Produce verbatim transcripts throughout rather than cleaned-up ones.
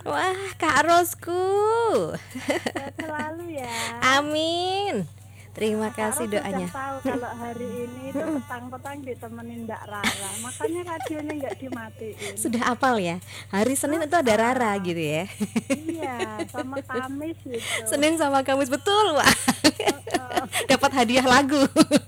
Wah, Kak Rosku. Sehat selalu ya. Amin. Terima Nah, Kak kasih Ros sudah doanya. tahu kalau hari ini itu petang-petang ditemenin Mbak Rara. Makanya radionya nggak dimatiin. Sudah apal ya. Hari Senin itu ada Rara Ah, gitu ya. iya, sama Kamis gitu. Senin sama Kamis betul, Wak. Heeh. Dapat hadiah lagu.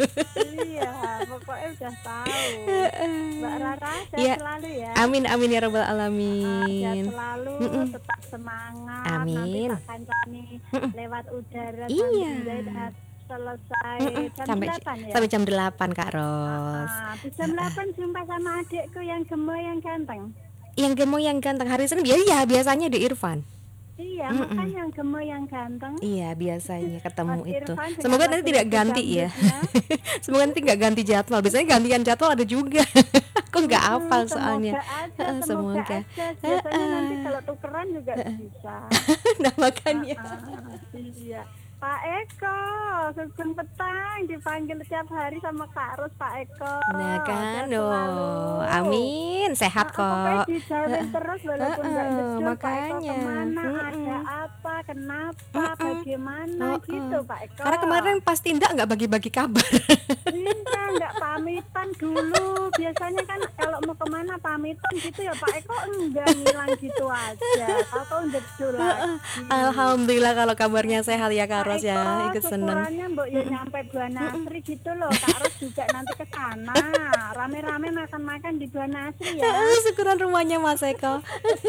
Iya, pokoknya udah tahu. Mbak Rara sehat Ya, selalu ya. amin amin ya rabbal Ah, sehat alamin. selalu, Mm-mm. tetap semangat. Nanti Amin. tak kancani Mm-mm. lewat udara Iya. sampai dah selesai Mm-mm. jam Sampai delapan ya. sampai jam delapan Kak Ah, Ros. ah. Habis jam delapan jumpa sama adikku yang gemoy yang ganteng. Yang gemuk yang ganteng hari Senin ya, ya biasanya di Irfan. Iya, Mm-mm. makanya yang gemoy yang ganteng. Iya biasanya ketemu Mas itu. Irfan dengan Semoga nanti tidak lagu-lagu ganti ya. dangdutnya. Semoga nanti nggak ganti jadwal. Biasanya gantian jadwal ada juga. Aku nggak Mm-mm, hafal soalnya. semoga aja, Heeh, semoga Semoga. aja. Biasanya nanti kalau tukeran juga bisa. Nah makanya. Ah, ah, iya. Pak Eko, sugeng petang dipanggil tiap hari sama Kak Ros, Pak Eko. Nah kan, Sehat selalu. oh, amin, sehat Ah, ah, pokoknya kok. dijauhin terus walaupun nggak Heeh, jedul. Pak Eko makanya. kemana, Mm-mm. ada apa, kenapa, Mm-mm. bagaimana Oh, gitu oh. Pak Eko. Karena kemarin pas tindak nggak bagi-bagi kabar. Iya, nggak pamitan dulu. Biasanya kan kalau mau kemana pamitan gitu ya Pak Eko, enggak, ngilang gitu aja. Tahu-tahu jedul lagi. Alhamdulillah kalau kabarnya sehat ya Kak Pak Ros Eko, ya, ikut seneng. syukurannya mbok ya nyampe Buah Nasri gitu loh. Kak Ros juga nanti ke sana. Rame-rame makan-makan di Buah Nasri ya. Syukuran rumahnya Mas Eko.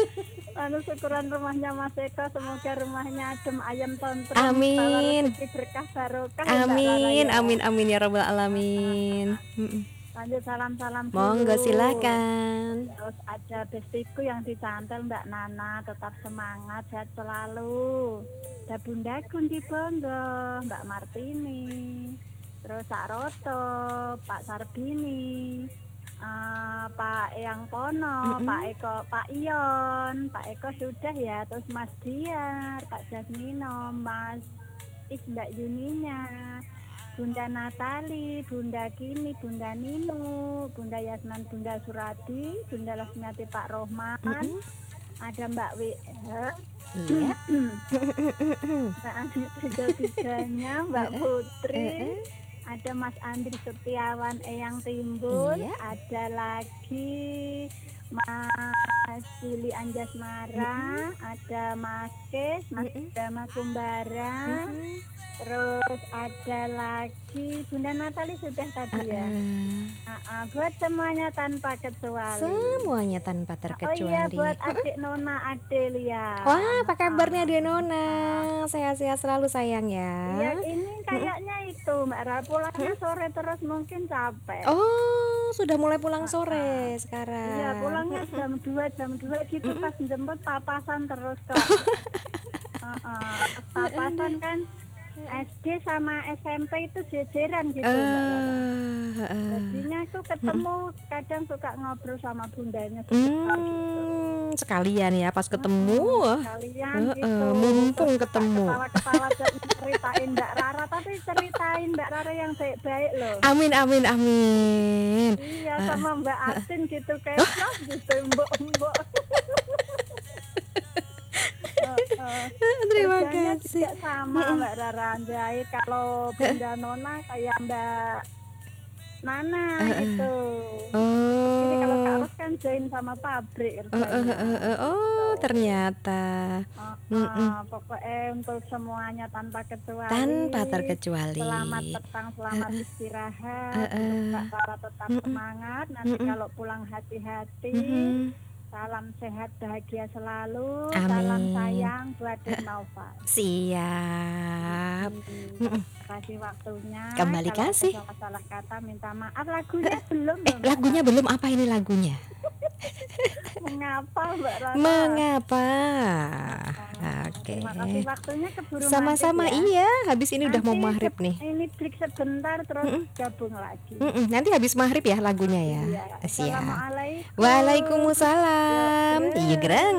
Anu syukuran rumahnya Mas Eko, semoga rumahnya adem ayam tentrem, Amin. bawa rezeki berkah barokah ya Mbak Rara Amin, ya. amin, amin ya rabbal alamin. Mm-mm. Lanjut salam-salam dulu. Monggo silakan. Terus ada bestiku yang dicantel Mbak Nana, tetap semangat, sehat selalu. Ada Bunda Kunti Bondo, Mbak Martini, terus Pak Roto, Pak Sarbini, eh, Pak Eyang Pono, Mm-mm. Pak Eko, Pak Ion, Pak Eko sudah ya, terus Mas Diar, Pak Jasmino, Mas Is, Mbak Yuninya, Bunda Natali, Bunda Kini, Bunda Ninu, Bunda Yasman, Bunda Suradi, Bunda Lasmiati, Pak Rohman, Mm-mm. ada Mbak W. Iya. Mbak Andi tiga-tiganya, Mbak Putri, Eh, eh. ada Mas Andri Setiawan, Eyang Timbul, Iya. ada lagi Mas Juli Anjasmara, ada Mas Kes, Mas Mm-mm. Dama Kumbara, Mm-mm. terus ada lagi Bunda Natali sudah tadi ya. Eh, Ah, ah, buat semuanya tanpa kecuali. Semuanya tanpa Oh iya, terkecuali. buat adik Nona Adelia. Wah, apa kabarnya Ah, dia Nona? Sehat-sehat selalu sayang Iya, ya. ini kayaknya itu Mbak Ra, pulangnya sore terus mungkin capek. Oh, sudah mulai pulang sore Iya, sekarang. pulangnya jam dua jam dua gitu, pas jemput papasan terus kok. Ah, ah, pas papasan kan S D sama S M P itu jejeran gitu Mbak Rara. Eh, eh. Jadinya aku ketemu kadang suka ngobrol sama bundanya sebentar gitu. Hmm, sekalian ya pas ketemu. Kalian Eh, gitu. eh, mumpung Terus ketemu. ketawa-ketawa ceritain Mbak Rara, tapi ceritain Mbak Rara yang baik-baik loh. Amin amin amin. Iya, sama Mbak Atin gitu kayak gitu, mbok-mbok. Heeh. Terima Kerjanya kasih. juga sama Mbak Rara Anjay. Kalau Bunda Nona kayak Mbak Nana gitu. Ini kalau Kak Oh, Ros kan join sama pabrik eh, eh, kerjanya. eh, eh, oh ternyata Uh, Mm-mm. uh, pokoknya untuk semuanya tanpa kecuali. Tanpa terkecuali. Selamat petang, selamat istirahat. Eh, eh. Untuk Kak Rara tetap Mm-mm. semangat. Nanti Mm-mm. kalau pulang hati-hati. Mm-mm. Salam sehat, bahagia selalu. Amin. Salam sayang buat Nova. Siap. Mm-mm. Terima kasih waktunya. Kembali Kalau ada kasih. salah-salah kata minta maaf. Lagunya belum Eh, loh, Mbak lagunya Rara. belum. Apa ini lagunya? Mengapa Mbak Rara? Mengapa? Oh, Oke. terima kasih waktunya, keburu Sama-sama maghrib ya. iya. Habis ini udah mau Nanti maghrib se- nih. Ini break sebentar terus Mm-mm. gabung lagi. Mm-mm. Nanti habis maghrib ya lagunya ya. Iya. Siap. Assalamualaikum. Waalaikumsalam. Yuk, Iya gerang.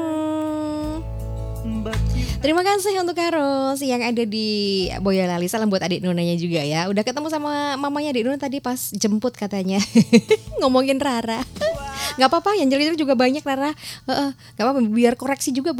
Terima kasih untuk Karos yang ada di Boyolali. Salam buat adik Nonanya juga ya. Udah ketemu sama mamanya adik Nona tadi pas jemput katanya. Ngomongin Rara. Gak apa-apa, yang jelita juga banyak Rara. Heeh, gak apa-apa, biar koreksi juga